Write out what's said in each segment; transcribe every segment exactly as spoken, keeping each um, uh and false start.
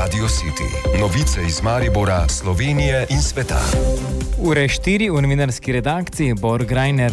Radio City. Novice iz Maribora, Slovenije in sveta. Ure štiri v novinarski redakciji Bor Grajner.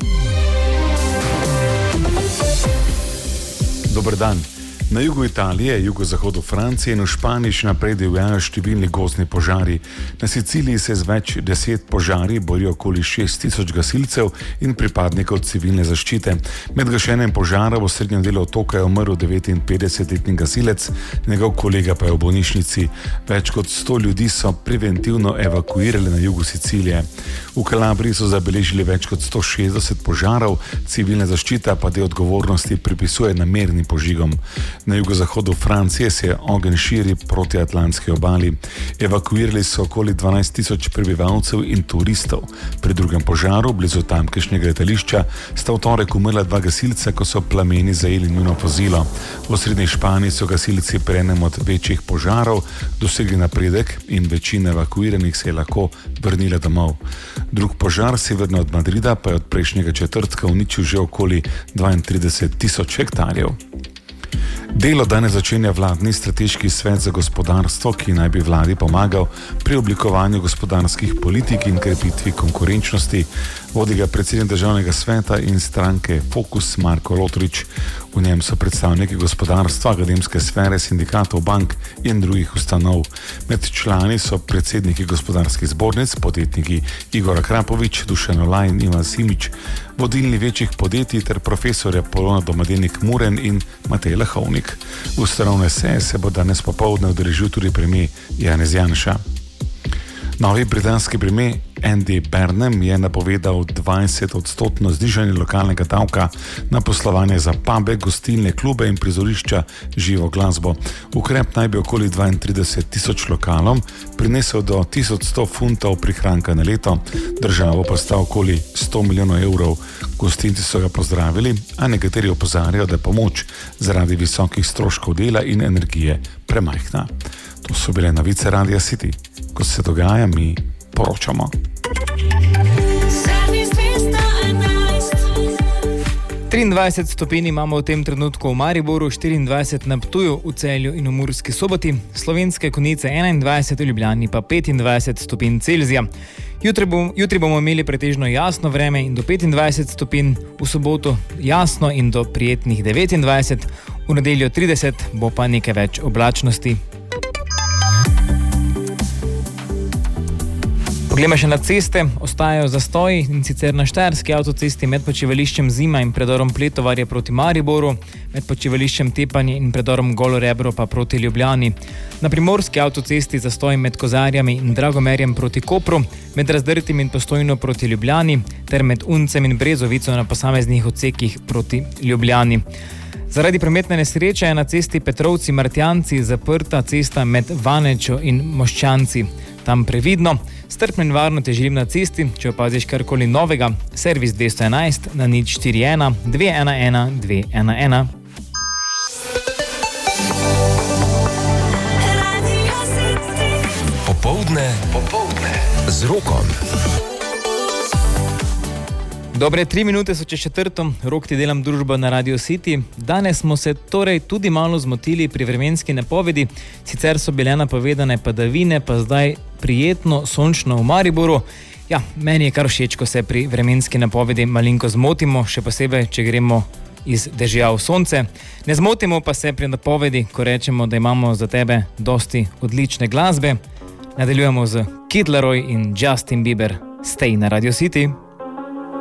Dober dan. Na jugu Italije, jugozahodu Francije in v Španiji še naprej divjajo številni gozdni požari. Na Siciliji se z več deset požari borijo okoli šest tisoč gasilcev in pripadnikov civilne zaščite. Med gašenjem požara v srednjem delu otoka je umrl devetinpetdesetletni gasilec, njegov kolega pa je v bolnišnici. Več kot sto ljudi so preventivno evakuirali na jugu Sicilije. V Kalabriji so zabeležili več kot sto šestdeset požarov, civilna zaščita pa del odgovornosti pripisuje namernim požigom. Na jugozahodu Francije se je ogenj širi proti atlantski obali. Evakuirali so okoli dvanajst tisoč prebivalcev in turistov. Pri drugem požaru, blizu tamkajšnjega letališča, sta v torek umrla dva gasilca, ko so plameni zajeli njuno vozilo. V osrednji Španiji so gasilci pri enem od večjih požarov dosegli napredek in večina evakuiranih se je lahko vrnila domov. Drug požar severno od Madrida pa je od prejšnjega četrtka uničil že okoli dvaintrideset tisoč hektarjev. Delo danes začenja vladni strateški svet za gospodarstvo, ki naj bi vladi pomagal pri oblikovanju gospodarskih politik in krepitvi konkurenčnosti. Vodi ga predsednik državnega sveta in stranke Fokus Marko Lotrič. V njem so predstavniki gospodarstva, akademske sfere, sindikatov, bank in drugih ustanov. Med člani so predsedniki gospodarskih zbornic, podjetniki Igor Akrapovič, Dušan Olaj in Ivan Simič, vodilni večjih podjetij ter profesorja Polona Domadenik Muren in Matej Lahovnik. Ustanovne seje se bo danes popoldne udeležil tudi premier Janez Janša. Novi britanski premier Andy Burnham je napovedal dvajset odstotno znižanje lokalnega davka na poslovanje za pube, gostilne, klube in prizorišča živo glasbo. Ukrep naj bi okoli dvaintrideset tisoč lokalom prinesel do tisoč sto funtov prihranka na leto, državo pa sta okoli sto milijonov evrov. Gostinci so ga pozdravili, a nekateri opozarjajo, da je pomoč zaradi visokih stroškov dela in energije premajhna. To so bile novice Radia City. Ko se dogaja, mi poročamo. triindvajset stopinj imamo v tem trenutku v Mariboru, štiriindvajset na Ptuju, v Celju in v Murski Soboti, Slovenske Konjice enaindvajset, v Ljubljani pa petindvajset stopinj Celzija. Jutri, bom, jutri bomo imeli pretežno jasno vreme in do petindvajset stopinj, v soboto jasno in do prijetnih devetindvajset, v nedeljo trideset, bo pa nekaj več oblačnosti. Poglejmo še na ceste, ostajajo zastoji in sicer na štajerski avtocesti med počivališčem Zima in predorom Pletovarje proti Mariboru, med počivališčem Tepanje in predorom Golo Rebro pa proti Ljubljani. Na primorski avtocesti zastoj med Kozarjami in Dragomerjem proti Kopru, med Razdrtim in Postojno proti Ljubljani ter med Uncem in Brezovico na posameznih odsekih proti Ljubljani. Zaradi prometne nesreče je na cesti Petrovci-Martjanci zaprta cesta med Vanečo in Moščanci. Tam previdno, strpno in varno te želim na cesti, če opaziš karkoli novega, servis dvesto enajst na nič štiri ena dve ena ena dve ena ena. Popoldne, popoldne z Rokom. Dobre tri minute so čez četrto, Rok ti delam družbo na Radio City. Danes smo se torej tudi malo zmotili pri vremenski napovedi, sicer so bile napovedane padavine, pa zdaj prijetno sončno v Mariboru. Ja, meni je kar všeč, ko se pri vremenski napovedi malinko zmotimo, še posebej, če gremo iz dežja v sonce. Ne zmotimo pa se pri napovedi, ko rečemo, da imamo za tebe dosti odlične glasbe. Nadaljujemo z Kid Laroi in Justin Bieber. Stay na Radio City.